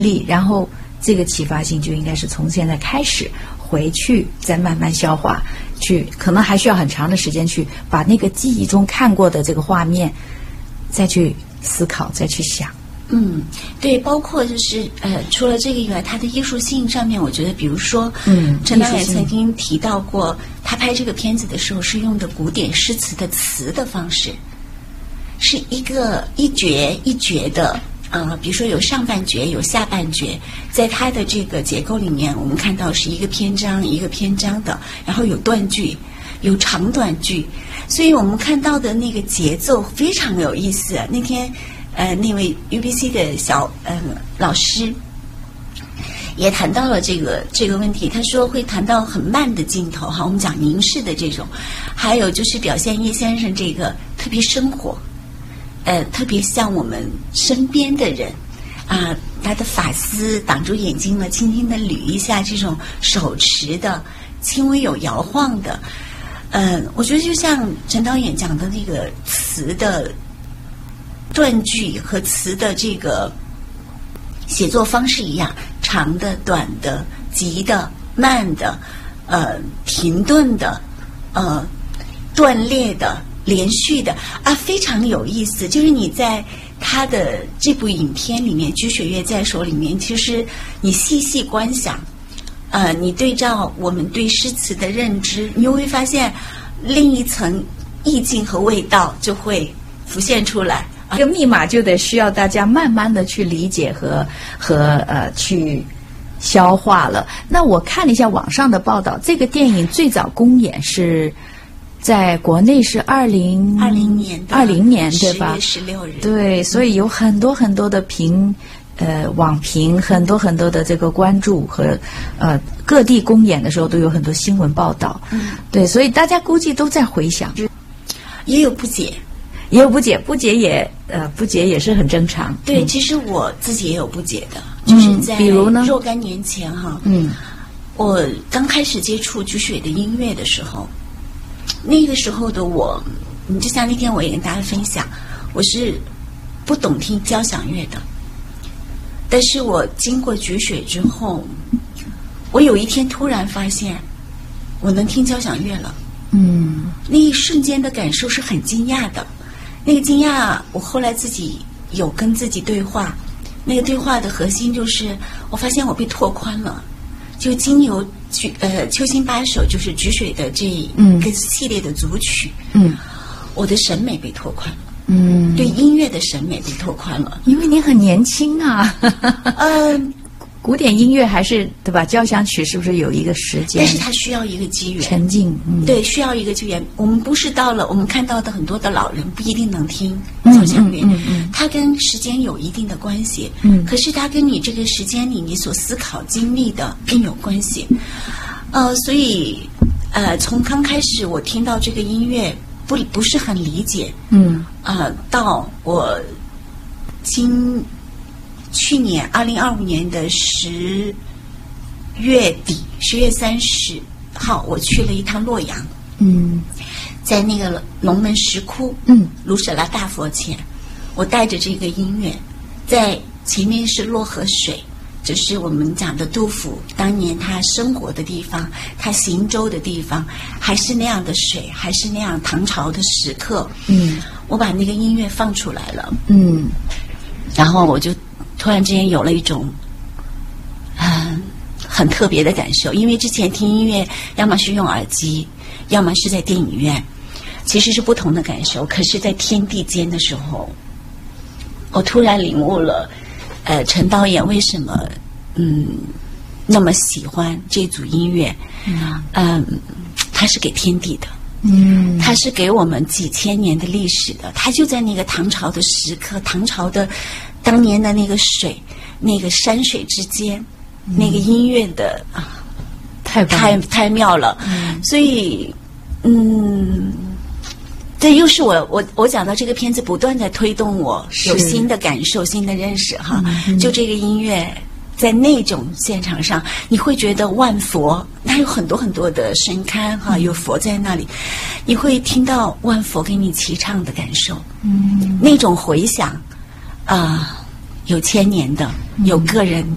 力，然后这个启发性就应该是从现在开始回去再慢慢消化，去可能还需要很长的时间去把那个记忆中看过的这个画面再去思考，再去想。 对，包括就是除了这个以外，它的艺术性上面，我觉得，比如说，陈导演曾经提到过，他拍这个片子的时候是用的古典诗词的词的方式，是一绝一绝的，比如说有上半绝，有下半绝，在它的这个结构里面，我们看到是一个篇章一个篇章的，然后有断句，有长短句，所以我们看到的那个节奏非常有意思。那天。那位 UBC 的老师也谈到了这个问题，他说会谈到很慢的镜头哈，我们讲凝视的这种，还有就是表现叶先生这个特别生活，特别像我们身边的人啊，他的发丝挡住眼睛了，轻轻的捋一下，这种手持的轻微有摇晃的，我觉得就像陈导演讲的那个词的断句和词的这个写作方式一样，长的、短的、急的、慢的，停顿的，断裂的、连续的啊，非常有意思。就是你在他的这部影片里面，《居水月在手》里面，其实你细细观想，你对照我们对诗词的认知，你就会发现另一层意境和味道就会浮现出来。 这个密码就得需要大家慢慢的去理解和去消化了。那我看了一下网上的报道，这个电影最早公演是在国内是2020年对吧 ？10月16日。 对，所以有很多很多的网评，很多很多的这个关注和各地公演的时候都有很多新闻报道。对，所以大家估计都在回想， 也有不解。 也有不解，不解也是很正常。 对，其实我自己也有不解的，就是在比如呢， 若干年前哈，我刚开始接触菊水的音乐的时候，那个时候的我，就像那天我也跟大家分享，我是不懂听交响乐的，但是我经过菊水之后，我有一天突然发现，我能听交响乐了。那一瞬间的感受是很惊讶的。那个惊讶，我后来自己有跟自己对话，那个对话的核心就是，我发现我被拓宽了，就经由秋兴八首，就是菊水的这一个系列的组曲，我的审美被拓宽了，对音乐的审美被拓宽了， 因为你很年轻啊，古典音乐还是对吧？交响曲是不是有一个时间？ 但是它需要一个机缘， 沉浸。 对，需要一个机缘。我们不是到了我们看到的很多的老人不一定能听交响乐，它跟时间有一定的关系。可是它跟你这个时间里你所思考经历的更有关系。所以从刚开始我听到这个音乐不是很理解，到我去年2025年的10月底，10月30号，我去了一趟洛阳，在那个龙门石窟，卢舍拉大佛前，我带着这个音乐，在前面是洛河水，这是我们讲的杜甫当年他生活的地方，他行舟的地方，还是那样的水，还是那样唐朝的石刻，我把那个音乐放出来了，然后我就突然之间有了一种很特别的感受，因为之前听音乐要么是用耳机，要么是在电影院，其实是不同的感受。可是在天地间的时候，我突然领悟了陈导演为什么那么喜欢这组音乐，他是给天地的，它是给我们几千年的历史的，它就在那个唐朝的时刻，唐朝的当年的那个水，那个山水之间，那个音乐的太妙了，所以这又是我讲到这个片子不断在推动我有新的感受、新的认识哈，就这个音乐。在那种现场上，你会觉得万佛，它有很多很多的神龛哈，有佛在那里，你会听到万佛给你齐唱的感受，那种回响有千年的，有个人